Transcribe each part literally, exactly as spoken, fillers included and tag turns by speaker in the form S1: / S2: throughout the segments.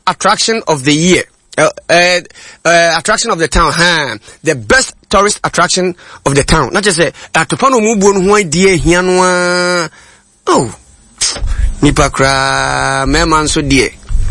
S1: attraction of the year. Uh, uh, uh, attraction of the town, huh? The best tourist attraction of the town. Not just say, at the pano mubu no idea hianwa. Oh, nipa kra, me man so dear.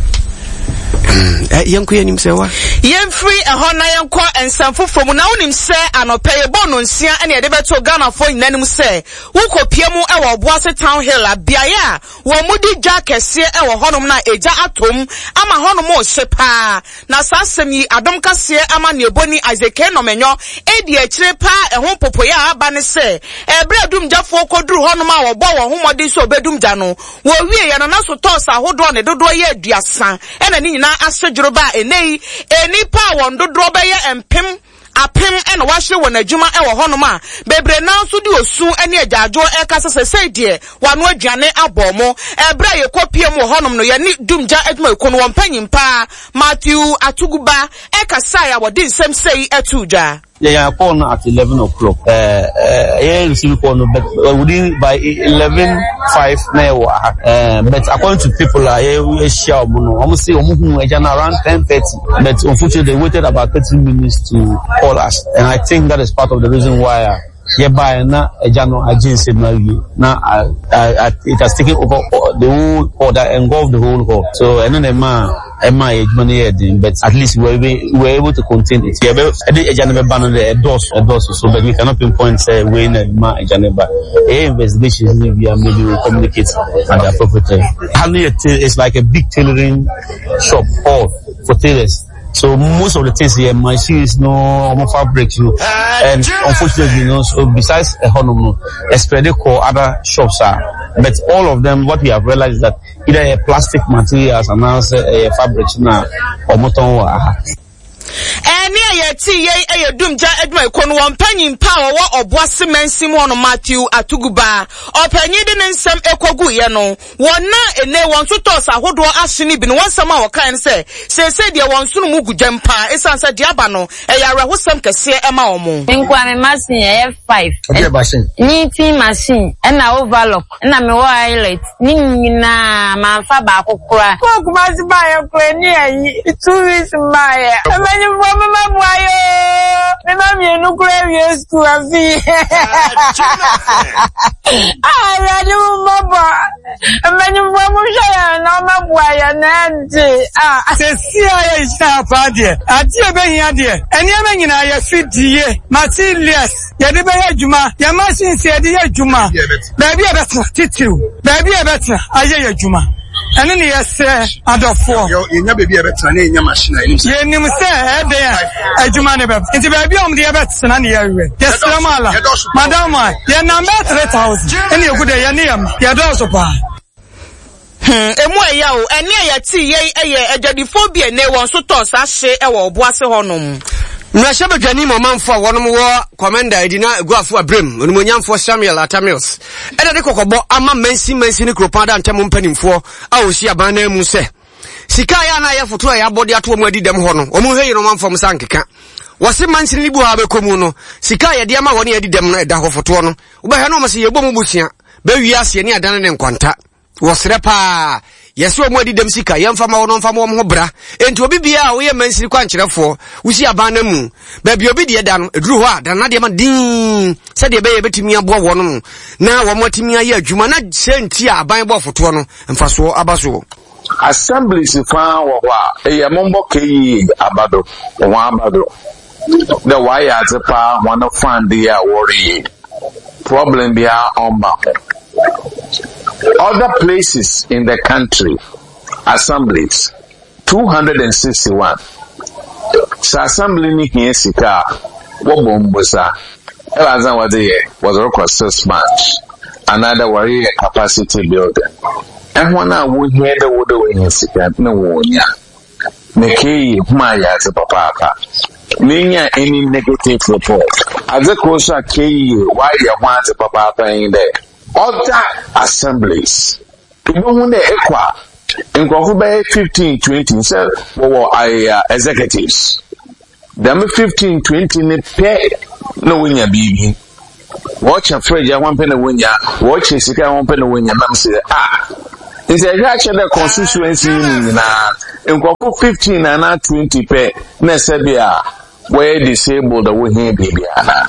S1: Yanku yanim se wa
S2: yen free e ho na yanko ensamfo from na wonim se anopaye bono nsia ene de beto Ghana fo nyinanim se wukopie mu e wo Obuase Town Hill abiaya wo mudi gya kese e wo honom na eja atom ama honom o hyepa na sasem yi adom kase ama ne boni Isaac no menyo e di akire pa e ho popoya aba ne se ebre dum gyafo koduru honom a wo bo wo homodi so obedum gya no wo wie ye na na so toss ahodo ne dodo ye aduasa e na ni nyina asejroba enei enipa wondodo be ye empem apem ena wahye won adwuma e wo honom a bebre na so di osu ene agyajo e ka sese sedie wano aduane abomo ebra ye kopie mu honom no ye ni dumja adwuma ekono won panyimpa Matthew Atuguba e ka sai a wodi nsem sei atudwa.
S3: Yeah, yeah, call now at eleven o'clock. Uh, uh, yeah, receive call no, but uh, within by eleven five now. Uh, but according to people, uh, yeah, we share mono. Almost say almost around ten thirty. But unfortunately, they waited about thirty minutes to call us, and I think that is part of the reason why. Uh, yeah, by na ejano agency na na it has taken over the whole order, engulfed the whole hall. So and then the man. Emma money but at least we were, we were able to contain it. Yeah, but I did a ban the doors, a doors so but we cannot pinpoint say when ma Janeba. A investigation we are maybe will communicate at the appropriate time. Honey is like a big tailoring shop all for tailors. So most of the things here, my shoes, no more fabrics, you know, and unfortunately, you know, so besides a honor, a spread call other shops are, but all of them, what we have realized is that either a plastic materials and also a fabric now or motor.
S2: Eni ayeti ye ayedumja edma ekono won panyin power wo Obuase mensim wono Matthew Atuguba opanyi de nsem ekogu ye no wona ene won so tos ahodo ahye bi no wonsam a wokan se se se de won so no mu gujampa esansa de aba no eyare hosam kese ema omo
S4: nkwa me machine ye five
S3: okay machine
S4: ni team machine na overlock na me wireless ni nyina ma fa ba kokora ko kuma si ba ye kora ni ayi two weeks ma ye you want my boy? Remember, you no grave school. I read you, Mama. And when you want to say, no, my boy, and Nancy. Ah, the C I A is now party. I tell you, dear, and you mean I fit here. Matthias, you never had Juma. Your machine said, dear Juma. Baby, I better teach you. Baby, I better. I hear Juma. And then yes, sir, and of four. You never be a better name, your machine. You never say, there, a Jumana. It's a baby on the Abets and any area. Yes, Ramala, Madame, you're not better thousand. And you could a name, you're also pa. Hmm, emwe ya o, eni ya ti ye eye ejadifobia ne won so toss ahye e wo Obuase honum.
S1: Mrasha bedwani momamfo a wonom wo commander edina eguafo abrem onumonyamfo Samuel Atamios eda de kokobo ama mansi mansi ni kropada ntem mpanimfo a osi abana mu se sika ya na ya foto ya body ato mu adidem ho no omu hwe no mamfo msa nkeka wose mansi ni bu ha bekomu no sika ya de ama woni adidem no eda ho foto no ubehwe no mse yebo mu busia be wiase ne adane ne nkwanta wosre pa yeso omu adidem sika yemfa ma wono mfa mo ho bra enti obi bia wo ye mansiri kwankyerefo wusi abana mu ba bi obi de da no eduru ho a da na de ma din se de be ye betimi aboa wo no na wo motimi aye adwuma na senti aban bo foto no mfa so abaso
S5: assemblies fa wo wa e ye mombo keyi abado wo abado the why atepa one fan dey worry problem bia on back. Other places in the country, assemblies, two hundred sixty-one. So assembly ni here sika, wabombosa. Elazan wade was record six months. Another warrior capacity building. And one I would hear the water in sika no wonya. Mekei maya to papa. Ninya any negative report. As a course I key why you want to papa in there. Other assemblies. People when they equa in Kokuba fifteen, twenty, so well, I uh, executives. Them fifteen, twenty ne pay no win ya baby. Watch a Fred ya one penny win ya, watch a sika one penny win ya, mam say, ah, It's a reaction the constituency na nkoko fifteen and not twenty pe na sebia where disabled we here baby ana.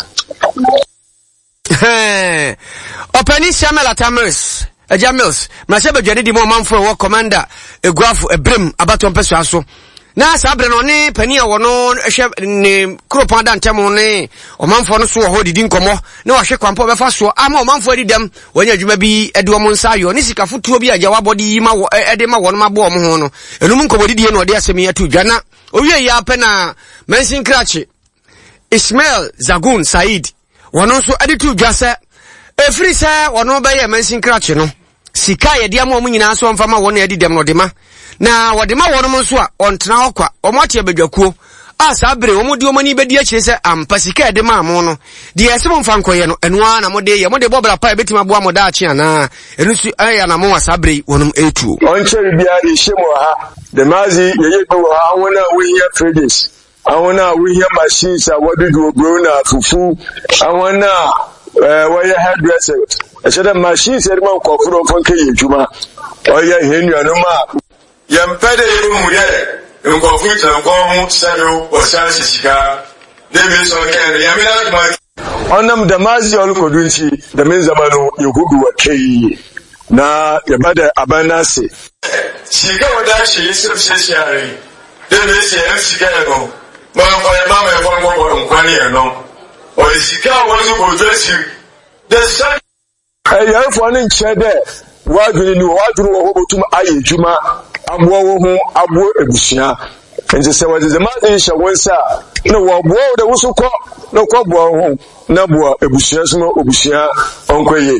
S1: Eh. Openi Samuel Atamis. Ejamils, ma sebe dwade di mo manfo wo commander Eguafu Ebrem abato mpeso aso. Na sabre no ne pani a wo no hwe ne kropan da ntem ne o manfo no so wo didi nkomo ne wo hwe kwampo befa so ama o manfo adidam wonya adwuma bi ede wo nsa ayo ne sika futuo bi aja wabodi yi ma wo ede ma wo no mabo o mo ho no enum nkomo didi no de asemi atu dwana owie ya pe na mensin krache Ismail Zagun Said wono so editu dwase efri se wono be ye mensin krache no sika ye dia ma o nyina so mfama wo no adidam no de ma na wadema wono mo so a ontena okwa omote abedwakuo a sabre omodi omani bedi akire se ampasika de ma mo no de yesem mfa nkoye no eno a na mode ye mode bobra pa betima boa mo da achi ana enu su aya na mo wasabre wonum etu
S6: onche bia de shemo ha de mazi yeye do ha wona we here traders awona we here machines a wode do bro na fufu awona eh we here hairdresser e se de machines e ma ko furo fon ke yejuma oye henu anoma yampede yumuye nkofu tanko hu sanu osan sisika demi so ken yamina ma onam damazi olukodunchi da min zamanu yahudu wa kai na yabada abanase
S7: sika wada shi yisuf sesiare demi se sika no ma ko ya ma me fon ko nkwani no o sika wozu ko dresi the sun
S6: ayi fo ni nchede wadwini ni wadru wo botum aye juma abo wo hu abo ebusia nje se wa de ma de sha wonsa no wo bo de wusuko no ko bo hu na bo ebusia so obusia onkoye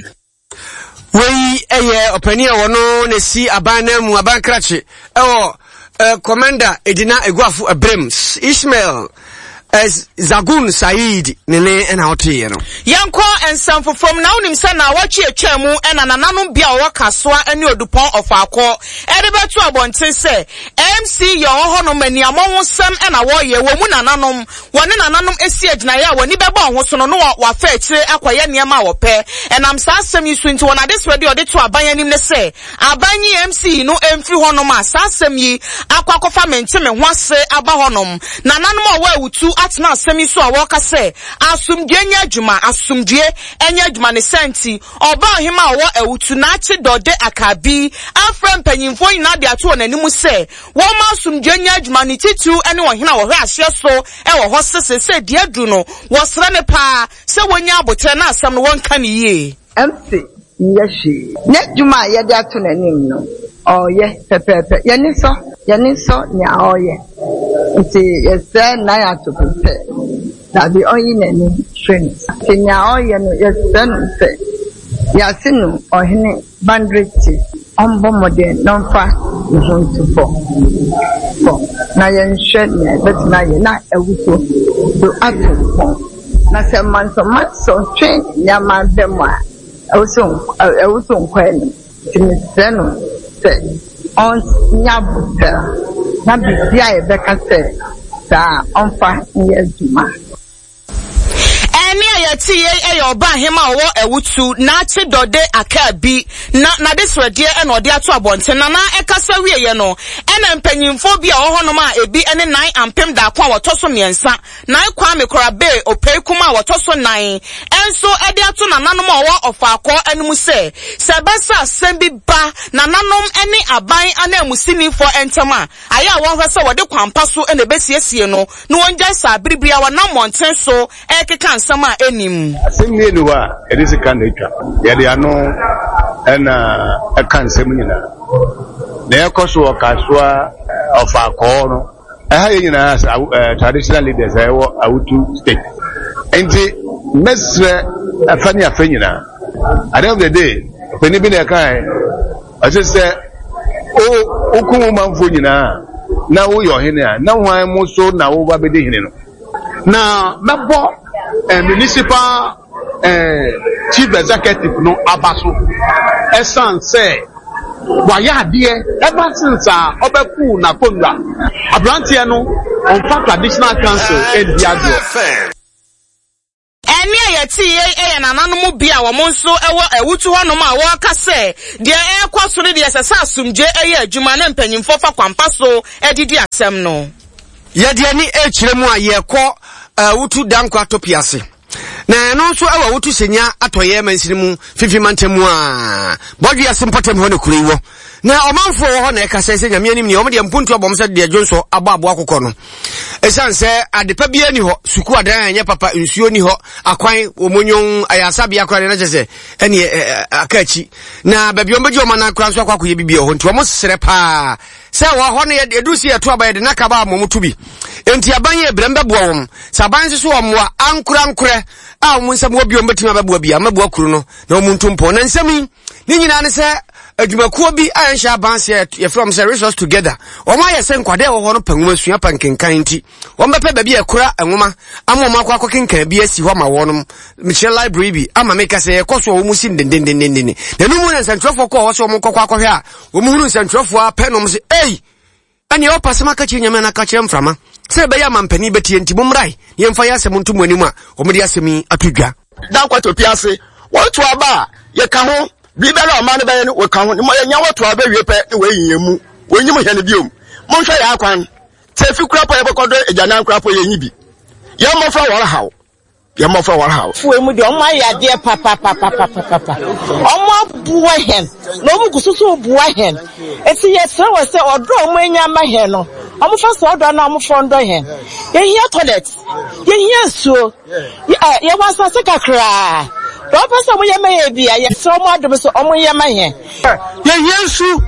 S1: wei eye opania wono ne si abana mu abankrache ewo commander Edina Eguafu Ebrem Ismail as Zagun Said nene ena otie no
S2: yanko ensamfo from na unim se na wachi atwa mu ena nananum bia wo kasoa ene odupon of akọ erebetu abonten se M C yo ho no mani amon sem ena wo ye wo mu nananum wone nananum esi agina ya woni beba ho so no no wa fa akire akoye niam wo pe enam sa asem yisu nti wona this ready ode to aban anim ne se abanyi M C no emfi ho no ma sa asem yi akwakofa mente me ho ase aba ho no nananum awa awutu atna asemi so awoka se asumdwe nya adwuma asumdwe enya adwuma ne senti oba ohima awo awutu na achi dode akabi afrem panyimfo ina de ato nanim se wo ma asumdwe nya adwuma ne titu ene wo hina wo hwe ahye so e wo ho sese se de adu no wo sra ne pa se wonya abotre na asam no wonka ne yie
S8: mc yeshi ne adwuma ye de ato nanim no oye pepepe ye ni so ye ni so ni oye nti yese na ya to pepe na bi oyi na ni training tinya oye no yese no se ya sinu ohene bandriti ombo modern nonfa nzonto fo fo na ye nhwe na bet na ye na ewuto do ato na se manso manso train ya ma dem a ewuso ewuso nkwani timise no se on nyabuta na bibia e beka se sa onfa nyezuma
S2: eni ayati ye eyoba hema wo ewutu na achi dode akabi na na desredie ena ode ato abonte na na ekasa wiye no ena mpanyimfo bia wo hono ma ebi ene nine ampem da kwa wotoso miensa na kwa mekora be opei kuma wotoso nine enso ede ato na nanom owo ofakọ enum se sebasa sembi ba na nanom ene aban ana musini for entema aya wo hwese wode kwampa so ene besiesie no no wonja sa biribia wa na monten so ekeka sama enim
S9: asemi enu wa edisi kan etwa yede ano ena ekan semu nyina na ekoso okasoa ofakọ no eh ye nyina as traditional leaders eh wo awutu state enti mesre afani afanyina at the end of the day peni bi na kai asese o okumu manfo nyina na wo yo hene a na hwan mu so na wo ba bedi hene no na mebo eh, municipal eh, chief executive no abaso esan say waya adie ever since a obeku na konwa abrantie no on fa traditional council e diago
S2: eni ye ti ye e na nanom bia wo monso ewo ewutu honom a wo ka se de e kwaso ne de sesa asumje eye adwuma na mpanyimfo fa kwampa so edidi asem no
S1: ye de ni e kire mu a ye kɔ wutu dankwa topiase na no so awa wutu senya atoye mansini mu fifi mantemu a bodwe asempotem ho ne kuriwo na omanfo ho na ekasa se nyame anim ni omde mpuntu abom se de jonso abo abo akokɔ no esan se adepa bia ni ho suku adan anya papa nsuo ni ho akwan omonyon ayasa bia akwa na jese ene akachi na babio mbeji omana akwa nso akwa koye bibia ho nti omo sere pa se wo ho ne edusi eto abaye de nakaba amomutu bi enti abanye ebrembe boa wom saban se so omwa ankura ankure a omo nsam obi ombetima babua bia mabua kuru no na omuntu mpo na nsami ni nyina ne se adwumakuo bi a nhya abanse ye from say resource together omo aye se nkwade wo ho no panwuma sua pankenkan nti wo mbepe ba bi ekura enwuma amoma akwa akokenkan bi asi ho ma wonom Michelle library bi ama meka se yekoso wo musi ndendendendende na numu na sentrofo ko ho so mo kokwa akɔhwe a wo mu hunu sentrofo a penom se ei ani o pasema ka chi nyame na ka chi mframa se be ya mampani betie nti bomrai ye mfa ya asem ntum anim a wo me de asemi atudwa
S10: dan kwato piase wo to aba ye ka ho bibela o man be no we ka ho mo nya wo to aba wie pe we yinyemu we nyim hene biom mo hwe ya akwan tefi kura po ye bekodo ejana kura po ye nyibi ye mo fa wora hawo ye mo fa wora hawo
S11: fu emu de o ma ya de papa papa papa papa o mo buwa hen no mu gususu buwa hen eti ye se wo se odo o mo enya ma hen no o mo fa so odo na o mo fo ndo hen ye hia toilet ye hia suo ye wasa se kakra do pesa mo ye ma ye bia ye so mo adom so o mo ye ma hen
S4: ye yesu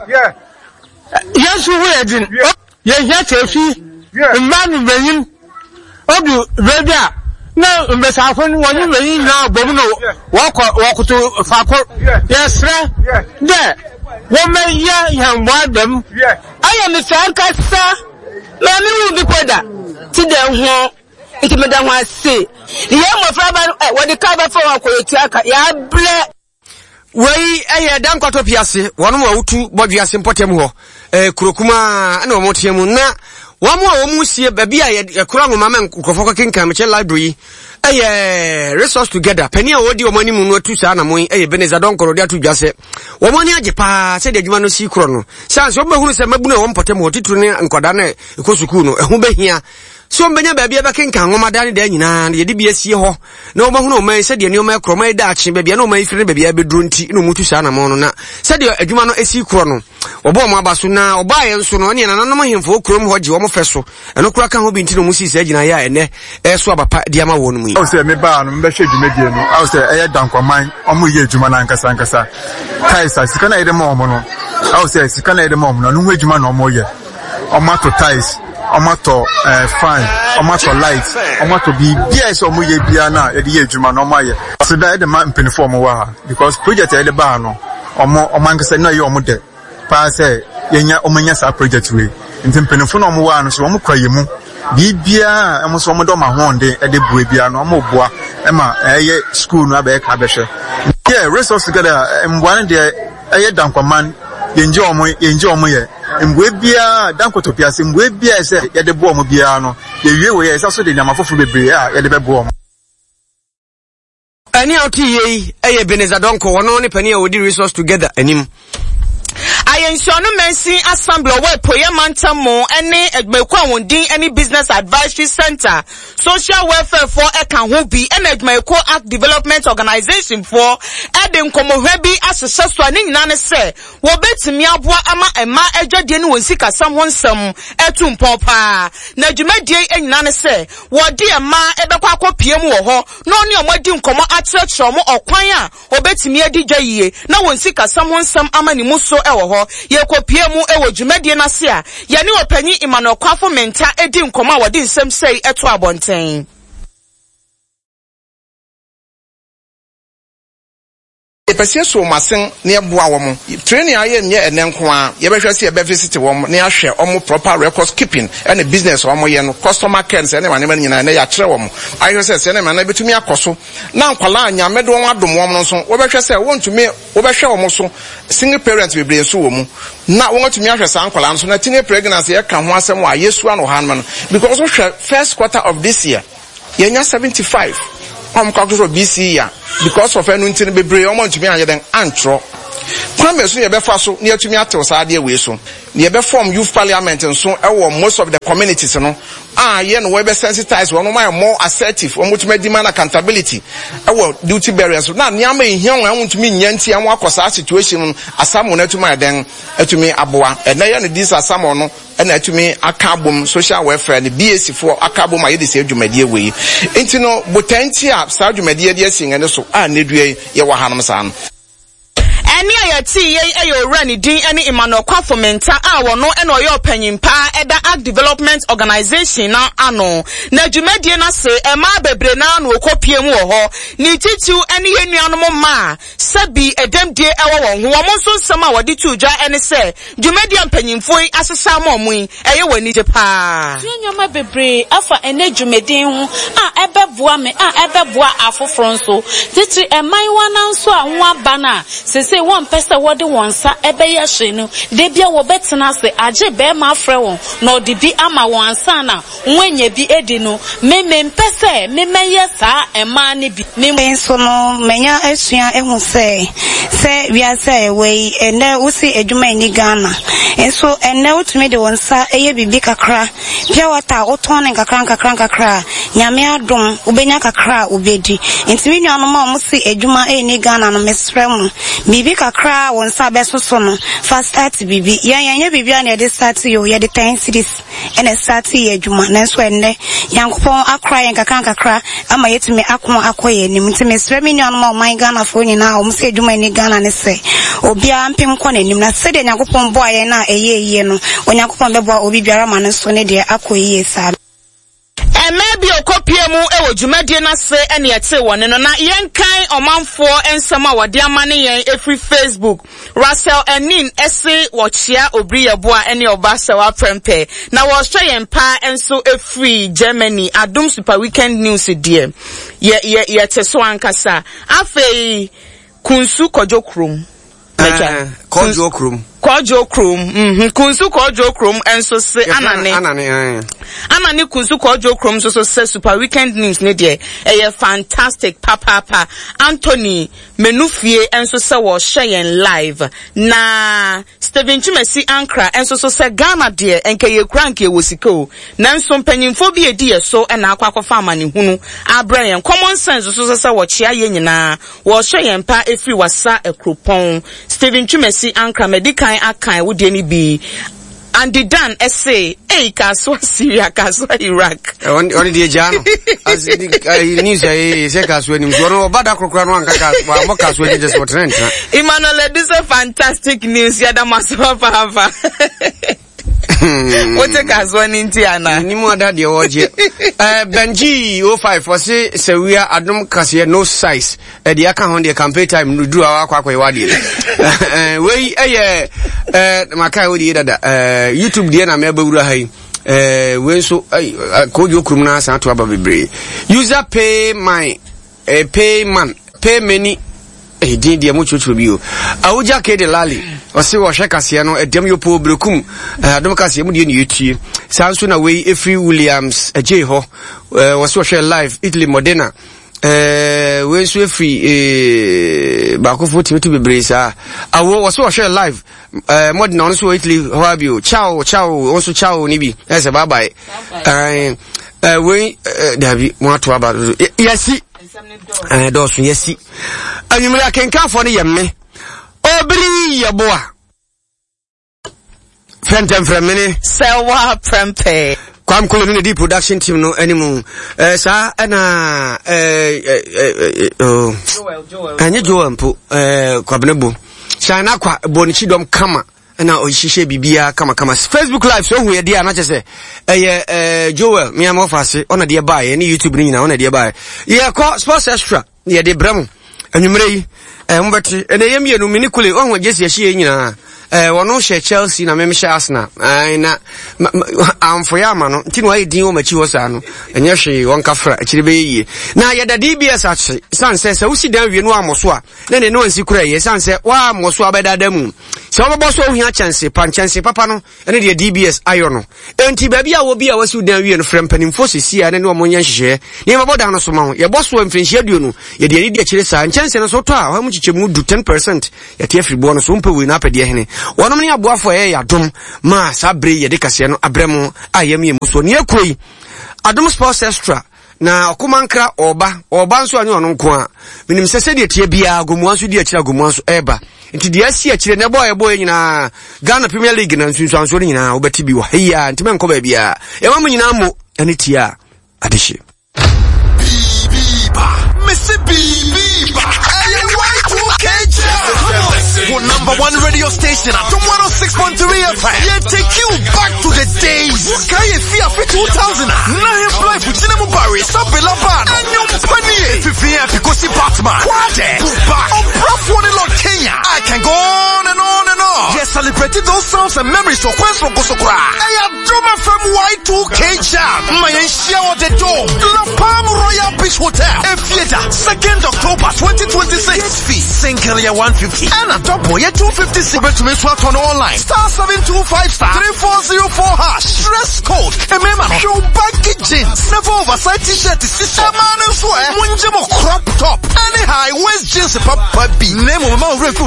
S4: yesu wo edin ye hia tefi manu beyin obi redia na mbesafo ni woni beyin na bom no woko wokuto fako yesre de wo me ye yan wadam aya mi sanka sa na ni wu bi poda ti de ho iti me da ho ase ye mo fra ba wo de ka ba fo ko ti aka ya ble
S1: wei eye dankwato piase wono wa wutu bodwiase mpotem ho eh kurokuma na wo motiemu na wamu a womu sie baby a ye kura ngoma men krofoko kenkan me che library eye resource together pani a wodi omani mu no atu sa na mo eye beneza don koro de atu dwase womani age pa se de adwuma no si kro no chance obehunu se mabu na wo mpotem ho titru ne nkwada na ekosuku no ehu behia so mbenya baby e bekenkan ngoma dane da nyina ye de bia sie ho na obehunu o man se de ne o man kro man da ache baby na o man firi baby a bedru nti no mutu sa na mo no na se de adwuma no esi kro no obo mo abaso na oba ye nso no ne na nanom hemfo krom ho je wo mo feso eno kura kan ho bi nti no musi se gina ya ene e so abapa dia ma wo no mu yi
S12: o se me ba no mbe hwe dwumadie no o se eye dankwaman omo ye adwuma na nkasa nkasa taisa sika na ide mo omo no o se sika na ide mo omo no no adwuma na omo ye omo to tais omo to eh fine omo to light omo to bi bias omo ye bia na e de ye adwuma na omo ye so da ide ma mpenifo omo wa ha because project ide ba no omo omo nkasa na ye omo de pa se yenya omanya sa project we nti mpenifo na omo wa no so omo kwaye mu bibia emo so omo do ma honde e de bua bia no omo boa e ma eye school no abe ka behwe yeah resource together mbwan de eye dankwaman yenje omo yenje omo ye mbwe bia dankoto piase mbwe bia se ye de bo omo bia no ye wie we ye so de nyamafofo bebre a ye de be bo omo
S1: ani oti ye eye beneza donko wono ne pani a wodi resource together anim
S2: Ayensionu Mensi Assembly we poye mantamo ene edmeku awondin any business advisory center social welfare for ekan ho bi ene edmeku act development organization for ede nkomohwe bi aseseswa ne nyina ne se wo betimi aboa ama ema adwadie ne wonsi kasam ho nsam etu mpopa na dwumadie enyina ne se wo de ema ebekwa akopiem wo ho no ne omadi nkomo atrechro mo okwan a obetimi adi dwayie na wonsi kasam ho nsam ama ni muso ewo ho ye kopie mu ewo dwumadie na se a ye ne opanyi Emmanuel Kwafo Menta edi nkomo a wodi nsem sei eto abonten
S10: Epesie so masen ne eboa wo mo training aye nye enenko a ye behwe se ye be visit wo mo ne ahwe omo proper records keeping and business wo mo ye no customer care se ne wane man nyina ne ya kire wo mo ayo se se ne man na betumi akoso na nkwala anya medo won adom wo mo so wo behwe se wo ntumi wo behwe wo mo so single parents be bre so wo mo na wo ntumi ahwe sa nkwala so na teenage pregnancy ye ka ho asem wa yesu ano han man because we first quarter of this year ye nya seventy-five hom kwakso B C ya because of enu ntin bebre omo ntumi anye den antro kwame so ye be fa so ne atumi atew saa de we so ne ye be form youth parliament nso ewo most of the communities no ah ye no we be sensitize one more assertive omo tumi demand accountability ewo duty bearers na ne ama ehia won ntumi nyanti am akosa situation asamo na atumi den atumi aboa ena ye ne dis asamo no ena atumi akabom social welfare ne B A C for akabom aye de se adwumadie we enti no botanti a saa adwumadie de asin ene so a ne due ye wa hanom saa no
S2: Eni ayati ye eyo rani din eni Emmanuel Kwafomenta a wono eno oyo panyimpa eda Ag Development Organization na ano na dwumadie na se ema bebre na no okopie mu ho ni titu eni yenuanom ma sabi edemdie ewo won ho wo so nsam a wode tuja eni se dwumadie panyimfo asesa ma omu eye wani je pa
S13: yenyoma bebre afa ene dwumadie ho a ebeboa me a ebeboa afoforo nso titu eman wana nso a ho aba na sese one person wode wonsa ebeye hye no de bia wo betena se age be ma frɛ won na odi bi ama won ansa na wonye bi edi no meme mpese memeye saa ema ne bi meme
S14: nso no menya asua ehu se se bia se we ene usi edwuma ni Ghana enso ene utumi de wonsa eye bibi kakra bia wata oton ne kakra kakra kakra nyame adom ubenya kakra ubedi ntimi nuano ma mo si edwuma e ni Ghana no mesrɛ mu bibi kakra wonsa besoso no fast start bibi yan yan bibi an ye start yo ye de ten cities ene start ye adwuma na so enne yankopon akra yan kakra kakra ama yetime akon akoye ni mtime mesrɛ me nuano ma man Ghana fo nyina o mo si edwuma ni Ghana ne se obia mpem kɔ nanim na se de yankopon bo aye na eye eye no onyankopon bebo obi biara ma ne so ne de akoye sa
S2: maybe okopie mu ewo dwumadie na se ene ete wone no na yenkan omanfo ensem a wode amane yen efri Facebook Russell Enin ese wochia obriyeboa ene obasa wa prempe na wo hwe yen pa enso efri Germany Adum Super Weekend News die ye ye ye teso ankasa afei kunsu kojokrom
S1: eh kojokrom
S2: Kojo Krum, mhm, kunsu Kojo Krum enso se anane.
S1: Anane,
S2: anane kunsu Kojo Krum so so se Super Weekend News ne de. Eye fantastic papa pa. Anthony Menufie enso se wo share live. Na Stephen Chumesi Ankra enso so se Ghana de enke ye kura nke wo siko. Na nso mpanyimfo bi edi ye so na akwa akwa amane hunu. Abra yen common sense so so se wo chia ye nyina. Wo share mpa efri wasa ekropon. Stephen Chumesi Ankra medical akan wo de ni bi Andy Dan essay eh kaso Syria kaso Iraq
S1: on on de jano as the news eh say kaso ni so no bada krokra no anka kaso mo kaso ni just what rent
S2: Emmanuel, this is fantastic news ya da maso papa what take as one in Tiana
S1: ni mo da de oje eh Benji oh five for say se we are Adum Kase no size e de aka hon de campaign time no duru akwa akwa wade eh we eh eh makai wodi dada eh YouTube de na me bawura hai eh we so Kojo Krum na san to aba bebre user pay my eh pay man pay many eh din dia mo chocho bi o awuja ke de lali o se wo hwe kase no edem yo po brekum Adum Kase mu de ne yetie sanso na we Efri Williams eje ho wo se wo hwe live Italy Modena eh we so Efri eh ba ko fo timi to bebre sa awo wo se wo hwe live eh Modena on so Italy ho abio ciao ciao on so ciao ni bi eh se bye bye eh eh we dabi mo ato aba yesi eh do so yesi anyumra kenka fo ne yemme obri yeboa fentem fremene
S2: sewa prempe
S1: kwam koloni ne di production team no animu eh sa na eh eh oh Joel Joel anye Joel mpo eh kwabnebo shana kwa bonichi dom kama na ohishishe bibia kama kama Facebook live so hu ye dia na chese eh eh Joel mi am ofase ona de bae ni YouTube ni nyina ona de bae ye ko sports extra ye de brem anwumre yi eh mbati ene ye mienu minikule onwo jesi ahie nyina eh wono hye Chelsea na mem hye Arsenal ai na amfoya ma no ntino ayi din wo machi wo sa no enye hwe won kafra akire be yi na ye da D B S achi sanse se usi dan wie no amoso a na ne no ansi kura ye sanse wa amoso abeda da mu so obo so ohia chance pan chance papa no ene de D B S ayo no enti ba bia wo bia wasi dan wie no frem panimfo sesia ne no mo nya hyehe ne mabo dan no so ma ye bo so mfinhia duo no ye de ani de kire sa chance no so to a ho mu chichemu du ten percent ye te afri bo no so mpe we na apede hene wonom ne aboafo ye yadom ma sabre ye de kase no abremu ayam ye muso ne akoi Adom Sports Extra na okumankra oba oba nso anyo no nko a minim sese de tie bia gomuan so de akira gomuan so eba nti de asi akire ne boy boy nyina Ghana Premier League na nso anso nyina obeti bi wo heya nti menko ba bia e ma nyina mo ene tia adehye
S15: Mister Biba aye Y two K one number one radio station at one oh six point three F M. Yeah, take you back to the days. Can you feel for two thousand? Now you apply for Cinema Barry, Sabella Ban, and your penny. If you fear because you Batman, Quade, Buba, on Prof One in Lord Kenya. I can go on and on and on. Yes, celebrating those sounds and memories of Quest from Kosokra. I am Drummer from Y two K Jam. My shower the dome. La Palm Royal Beach Hotel. A theater. second October twenty twenty-six. Fee. Single year one fifty. And a double year two fifty-six. To me swat on online. Star seven two five star three four zero four hash. Dress code. A member. Show baggy jeans. Never oversized t-shirt. Sister man and swear. One jam crop top. Any high waist jeans. Papa B. Name of my refu